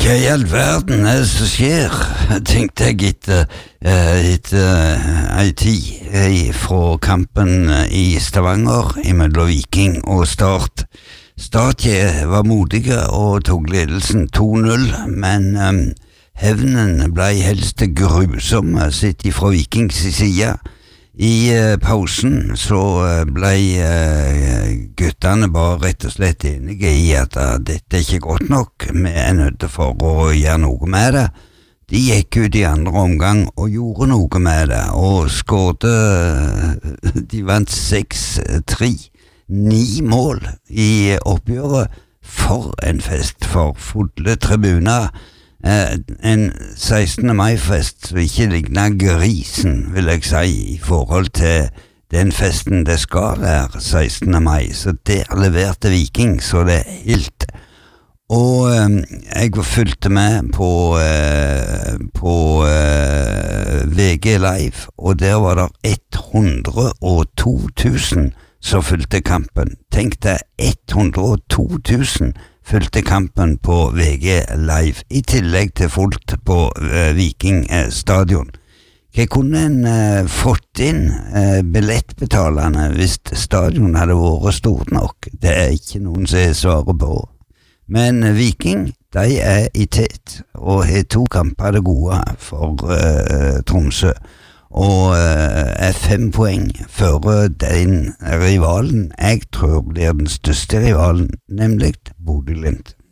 Hva I all verden som skjer, tenkte jeg etter ei tid fra kampen I Stavanger mellom Viking og Start. Start var modige og tok ledelsen 2-0, men hevnen ble helst grusom sett fra Vikings side. I pausen så ble guttene bare rett og slett enige I at dette ikke godt nok, vi nødt for å gjøre noe med det. De gikk ut I andre omgang og gjorde noe med det, og skårte, de vant 6-3, 9 mål I oppgjøret. For en fest for fulle tribuner. En 16. mai-fest som ikke ligner grisen, vil jeg si, I forhold til den festen det skal være 16. mai, så der leverte Viking, så det helt. Og jeg fulgte med på VG Live, og der var det 102 000 som fulgte kampen. Tenk deg 102 000 fulgte kampen på VG Live, I tillegg til folk på Viking stadion. Hva kunne en fått inn billettbetalerne hvis stadion hadde vært stort nok? Det ikke noen som svarer på. Men Viking, de I tet, og har 2 kamper det gode for Tromsø, og 5 poeng for den rivalen jeg tror blir den største rivalen, nemlig Bodø Glimt.